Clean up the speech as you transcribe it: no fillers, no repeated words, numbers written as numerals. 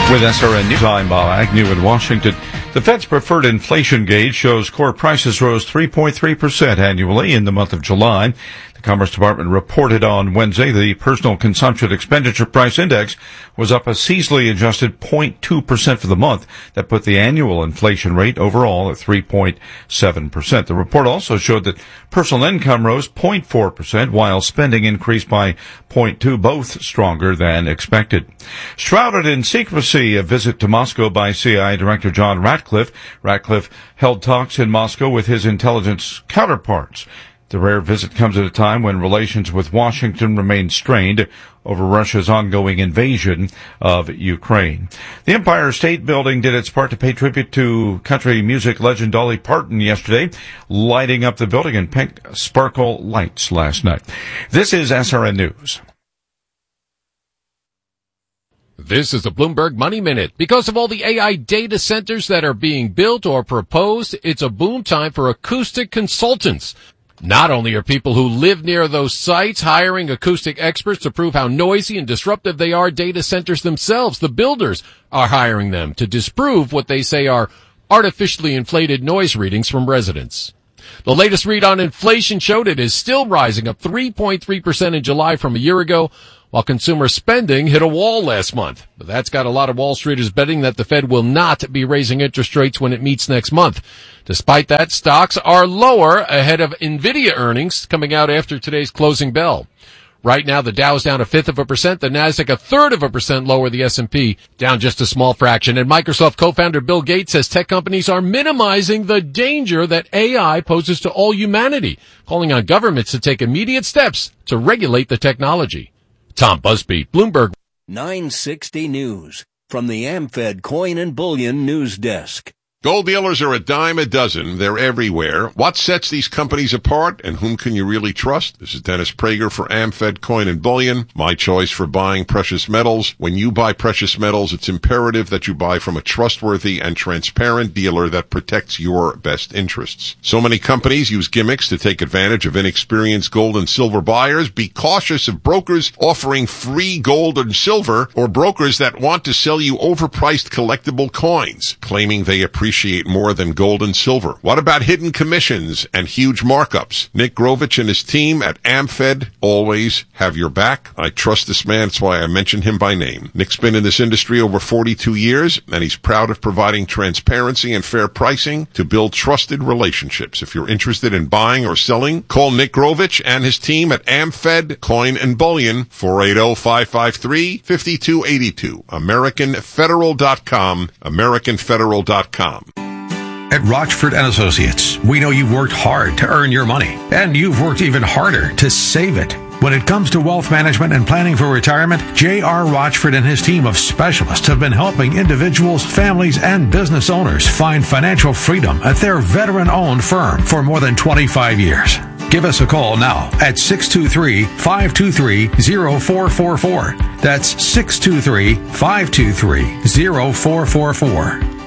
With SRN News, I'm Bob Agnew in Washington. The Fed's preferred inflation gauge shows core prices rose 3.3% annually in the month of July. The Commerce Department reported on Wednesday the Personal Consumption Expenditure Price Index was up a seasonally adjusted 0.2% for the month. That put the annual inflation rate overall at 3.7%. The report also showed that personal income rose 0.4%, while spending increased by 0.2%, both stronger than expected. Shrouded in secrecy, a visit to Moscow by CIA Director John Ratcliffe. Ratcliffe held talks in Moscow with his intelligence counterparts. The rare visit comes at a time when relations with Washington remain strained over Russia's ongoing invasion of Ukraine. The Empire State Building did its part to pay tribute to country music legend Dolly Parton yesterday, lighting up the building in pink sparkle lights last night. This is SRN News. This is the Bloomberg Money Minute. Because of all the AI data centers that are being built or proposed, it's a boom time for acoustic consultants. Not only are people who live near those sites hiring acoustic experts to prove how noisy and disruptive they are, data centers themselves, the builders, are hiring them to disprove what they say are artificially inflated noise readings from residents. The latest read on inflation showed it is still rising, up 3.3% in July from a year ago, while consumer spending hit a wall last month. But that's got a lot of Wall Streeters betting that the Fed will not be raising interest rates when it meets next month. Despite that, stocks are lower ahead of NVIDIA earnings coming out after today's closing bell. Right now, the Dow's down 0.5%, the Nasdaq 0.33% lower, the S&P down just a small fraction. And Microsoft co-founder Bill Gates says tech companies are minimizing the danger that AI poses to all humanity, calling on governments to take immediate steps to regulate the technology. Tom Busby, Bloomberg. 960 News from the AmFed Coin and Bullion News Desk. Gold dealers are a dime a dozen. They're everywhere. What sets these companies apart, and whom can you really trust? This is Dennis Prager for AmFed Coin and Bullion, my choice for buying precious metals. When you buy precious metals, it's imperative that you buy from a trustworthy and transparent dealer that protects your best interests. So many companies use gimmicks to take advantage of inexperienced gold and silver buyers. Be cautious of brokers offering free gold and silver, or brokers that want to sell you overpriced collectible coins, claiming they appreciate more than gold and silver. What about hidden commissions and huge markups? Nick Grovich and his team at AmFed always have your back. I trust this man. That's why I mention him by name. Nick's been in this industry over 42 years, and he's proud of providing transparency and fair pricing to build trusted relationships. If you're interested in buying or selling, call Nick Grovich and his team at AmFed Coin and Bullion, 480-553-5282. AmericanFederal.com, AmericanFederal.com. At Rochford & Associates, we know you've worked hard to earn your money, and you've worked even harder to save it. When it comes to wealth management and planning for retirement, J.R. Rochford and his team of specialists have been helping individuals, families, and business owners find financial freedom at their veteran-owned firm for more than 25 years. Give us a call now at 623-523-0444. That's 623-523-0444.